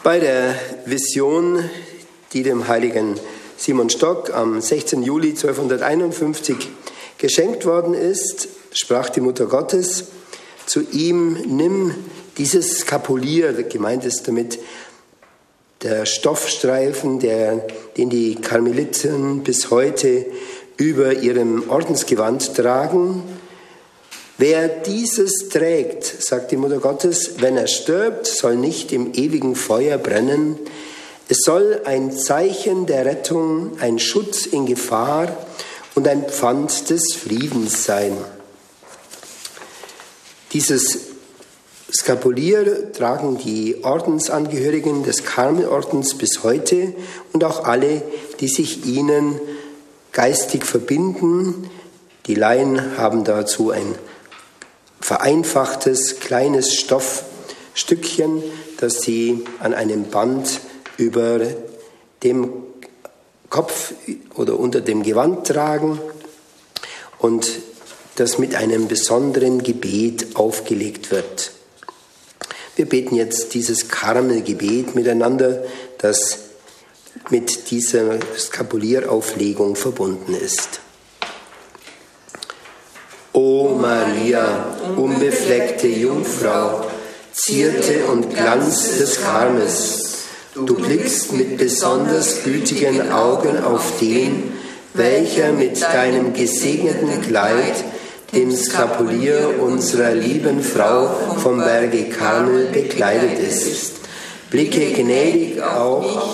Bei der Vision, die dem heiligen Simon Stock am 16. Juli 1251 geschenkt worden ist, sprach die Mutter Gottes zu ihm: Nimm dieses Skapulier, gemeint ist damit der Stoffstreifen, den die Karmeliten bis heute über ihrem Ordensgewand tragen. Wer dieses trägt, sagt die Mutter Gottes, wenn er stirbt, soll nicht im ewigen Feuer brennen. Es soll ein Zeichen der Rettung, ein Schutz in Gefahr und ein Pfand des Friedens sein. Dieses Skapulier tragen die Ordensangehörigen des Karmelordens bis heute und auch alle, die sich ihnen geistig verbinden. Die Laien haben dazu ein vereinfachtes, kleines Stoffstückchen, das sie an einem Band über dem Kopf oder unter dem Gewand tragen und das mit einem besonderen Gebet aufgelegt wird. Wir beten jetzt dieses Karmelgebet miteinander, das mit dieser Skapulierauflegung verbunden ist. O Maria, unbefleckte Jungfrau, Zierde und Glanz des Karmels, du blickst mit besonders gütigen Augen auf den, welcher mit deinem gesegneten Kleid dem Skapulier unserer lieben Frau vom Berge Karmel bekleidet ist. Blicke gnädig auch